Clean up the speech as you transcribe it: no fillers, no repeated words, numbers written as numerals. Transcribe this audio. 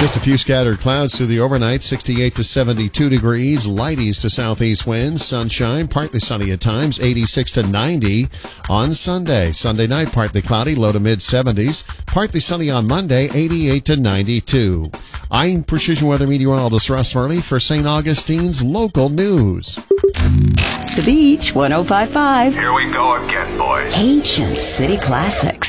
Just a few scattered clouds through the overnight, 68 to 72 degrees, light east to southeast winds, sunshine, partly sunny at times, 86 to 90 on Sunday. Sunday night, partly cloudy, low to mid-70s, partly sunny on Monday, 88 to 92. I'm Precision Weather Meteorologist Russ Murley for St. Augustine's local news. The Beach 105.5. Here we go again, boys. Ancient City Classic.